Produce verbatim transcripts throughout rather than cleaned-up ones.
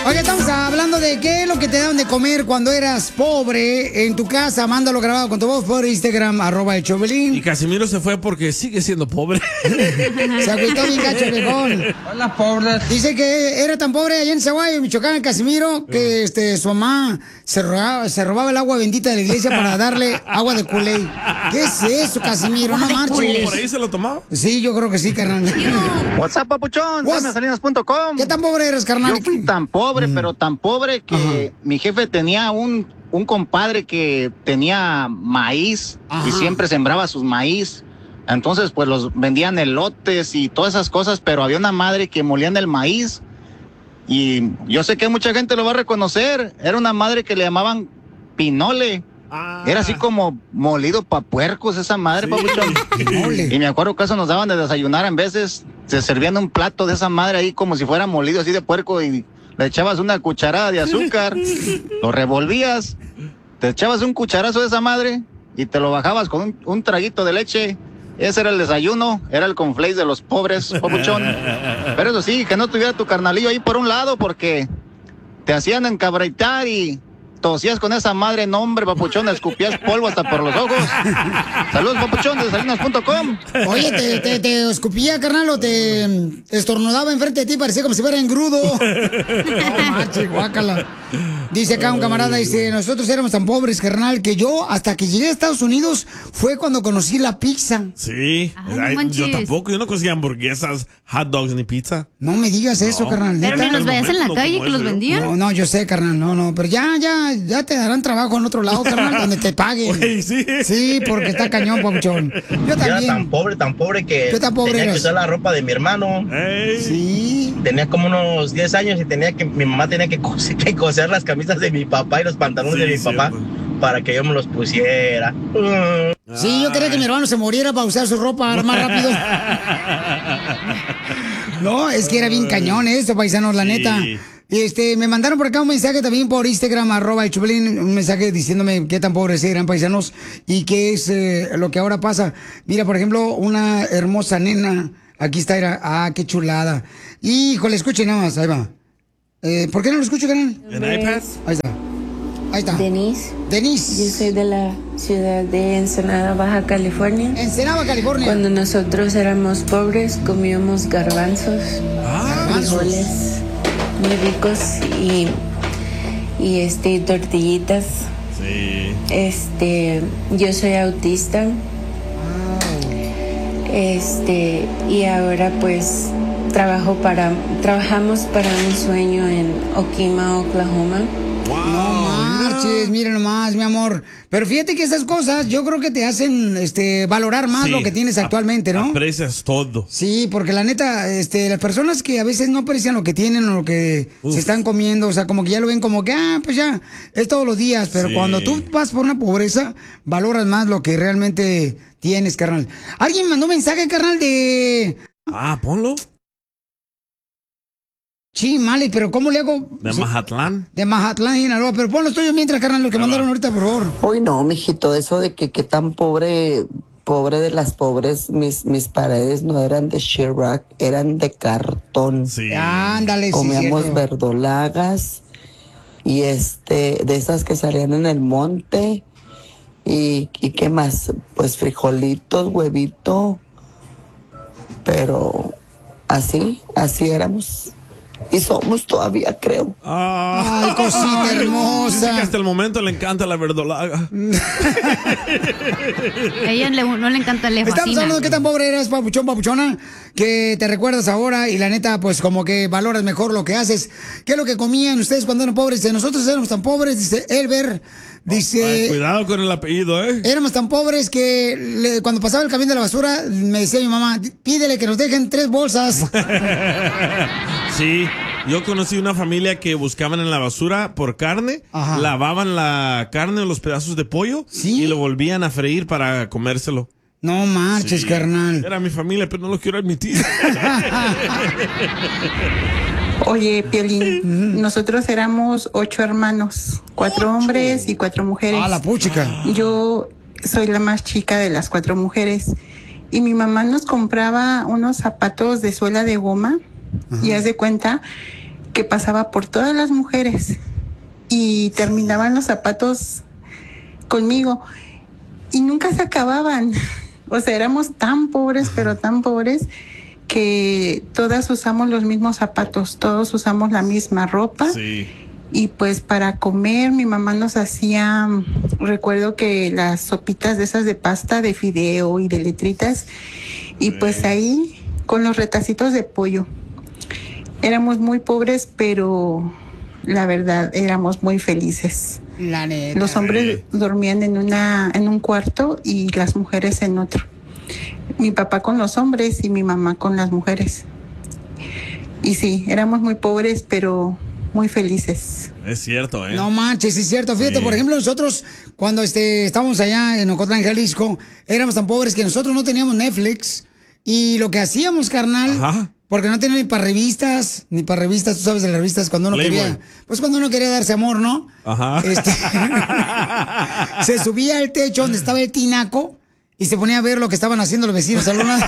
Oye, estamos hablando de qué es lo que te daban de comer cuando eras pobre en tu casa. Mándalo grabado con tu voz por Instagram, arroba el Chovelín. Y Casimiro se fue porque sigue siendo pobre. Se agüitó bien gacho, viejón. Hola, pobres. Dice que era tan pobre allá en Zaguayo, Michoacán, Casimiro, que este, su mamá se robaba, se robaba el agua bendita de la iglesia para darle agua de Kool-Aid. ¿Qué es eso, Casimiro? No marches. ¿Por ahí se lo tomaba? Sí, yo creo que sí, carnal. What's up, papuchón? What's- Salinas punto com. ¿Qué tan pobre eres, carnal? Yo fui tan pobre, pero tan pobre que mi jefe tenía un, un compadre que tenía maíz Ajá. y siempre sembraba sus maíz. Entonces, pues los vendían elotes y todas esas cosas, pero había una madre que molían el maíz. Y yo sé que mucha gente lo va a reconocer. Era una madre que le llamaban pinole. Ah. Era así como molido pa' puercos esa madre, papuchón. Pinole. Y me acuerdo que eso nos daban de desayunar en veces. Se servían un plato de esa madre ahí como si fuera molido así de puerco y le echabas una cucharada de azúcar, lo revolvías, te echabas un cucharazo de esa madre y te lo bajabas con un, un traguito de leche. Ese era el desayuno, era el conflace de los pobres, papuchón. Pero eso sí, que no tuviera tu carnalillo ahí por un lado porque te hacían encabritar y tosías con esa madre, no hombre, papuchón, escupías polvo hasta por los ojos. Saludos, papuchón, de salinas punto com. Oye, te, te, te escupía, carnal, o te estornudaba enfrente de ti, parecía como si fuera engrudo. No, macho, guácala. Dice acá un camarada, dice, nosotros éramos tan pobres, carnal, que yo, hasta que llegué a Estados Unidos, fue cuando conocí la pizza. Sí. Ay, no Ay, manches. yo tampoco, yo no conocía hamburguesas, hot dogs ni pizza. No me digas eso, No. carnal. Pero ¿neta? ni los veías en la No, calle como que los eso, yo. vendían. No, no, yo sé, carnal, no, no, pero ya, ya, ya te darán trabajo en otro lado, carnal, donde te paguen. Güey, sí. Sí, porque está cañón, papuchón. Yo Yo era tan también. pobre, tan pobre que ¿Qué tan pobre tenía eras? que usar la ropa de mi hermano. Ey. Sí. Tenía como unos diez años y tenía que, mi mamá tenía que coser, que coser las camisas de mi papá y los pantalones Sí, de mi papá cierto. para que yo me los pusiera. Mm. Sí, yo quería que mi hermano se muriera para usar su ropa más rápido. No, es que era bien cañón esto, paisanos, la Sí. neta. Este, me mandaron por acá un mensaje también por Instagram, arroba el Choplin, un mensaje diciéndome qué tan pobres eran, paisanos, y qué es eh, lo que ahora pasa. Mira, por ejemplo, una hermosa nena, aquí está, era, ah, qué chulada. Híjole, escuchen nada más, ahí va. Eh, ¿Por qué no lo escucho, canal? ¿En iPad? Ahí está. Ahí está. Denise, Denise. yo soy de la ciudad de Ensenada, Baja California. Ensenada, California. Cuando nosotros éramos pobres comíamos garbanzos, Ah, frijoles muy ricos y, y este tortillitas. sí. Este, yo soy autista. Este, y ahora pues trabajo para trabajamos para un sueño en Okima, Oklahoma. No marches, mira nomás, mi amor. Pero fíjate que esas cosas yo creo que te hacen este valorar más Sí. lo que tienes actualmente, ¿no? Aprecias todo. Sí, porque la neta, este, las personas que a veces no aprecian lo que tienen o lo que Uf. se están comiendo, o sea, como que ya lo ven como que, ah, pues ya, es todos los días. Pero Sí. cuando tú vas por una pobreza, valoras más lo que realmente tienes, carnal. Alguien me mandó un mensaje, carnal, de... Ah, ponlo. Sí, Male, pero ¿cómo le hago? De Mazatlán. De Mazatlán, Sinaloa. Pero ponlo tuyo mientras, carnal, lo que Ahí va. mandaron ahorita, por favor. Uy, no, mijito, eso de que qué tan pobre, pobre de las pobres, mis, mis paredes no eran de shellac, eran de cartón. Sí. Ándale, sí, Comíamos cierto. verdolagas y este, de esas que salían en el monte. Y, y qué más, pues frijolitos, huevito, pero así, así éramos. Y somos todavía, creo. Ah. Ay, cosita hermosa. Dice que hasta el momento le encanta la verdolaga. A ella le- no le encanta, le Estamos fascina. hablando de qué tan pobre eres, papuchón, papuchona, que te recuerdas ahora y la neta, pues como que valoras mejor lo que haces. ¿Qué es lo que comían ustedes cuando eran pobres? Dice, nosotros éramos tan pobres, dice Elber, dice... Ay, cuidado con el apellido, ¿eh? Éramos tan pobres que le- cuando pasaba el camión de la basura, me decía mi mamá, pídele que nos dejen tres bolsas. Sí, yo conocí una familia que buscaban en la basura por carne, Ajá. lavaban la carne o los pedazos de pollo ¿Sí? y lo volvían a freír para comérselo. No marches, Sí. carnal. Era mi familia, pero no lo quiero admitir. Oye, Piolín, nosotros éramos ocho hermanos, cuatro hombres y cuatro mujeres. Ah, la puchica. Yo soy la más chica de las cuatro mujeres y mi mamá nos compraba unos zapatos de suela de goma y haz de cuenta que pasaba por todas las mujeres y terminaban los zapatos conmigo y nunca se acababan. O sea, éramos tan pobres, pero tan pobres, que todas usamos los mismos zapatos, todos usamos la misma ropa. Sí. Y pues para comer mi mamá nos hacía, recuerdo que las sopitas de esas de pasta, de fideo y de letritas, y pues ahí con los retacitos de pollo. Éramos muy pobres, pero la verdad éramos muy felices. La neta. Los hombres dormían en una en un cuarto y las mujeres en otro. Mi papá con los hombres y mi mamá con las mujeres. Y sí, éramos muy pobres, pero muy felices. Es cierto, ¿eh? No manches, es cierto. Fíjate, Sí. por ejemplo, nosotros cuando este, estábamos allá en Ocotlán, Jalisco, éramos tan pobres que nosotros no teníamos Netflix. Y lo que hacíamos, carnal, Ajá. porque no tenía ni para revistas, ni para revistas, tú sabes de las revistas, cuando uno Playboy. quería, pues cuando uno quería darse amor, ¿no? Ajá. Este, se subía al techo donde estaba el tinaco y se ponía a ver lo que estaban haciendo los vecinos al lado.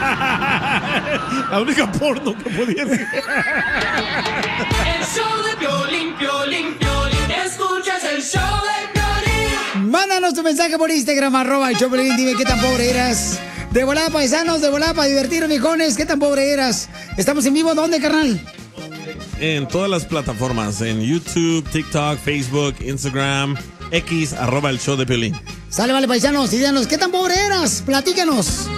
La única porno que podía ser. El show de Piolín, Piolín, Piolín. Escuchas el show de Piolín. Mándanos tu mensaje por Instagram, arroba el show de Piolín, dime qué tan pobre eras. De volada, paisanos, de volada para divertir, mijones, qué tan pobre eras. Estamos en vivo, ¿dónde, carnal? En todas las plataformas, en YouTube, TikTok, Facebook, Instagram, X, arroba el show de Piolín. Sale, vale, paisanos, y díganos, ¿qué tan pobre eras? Platícanos.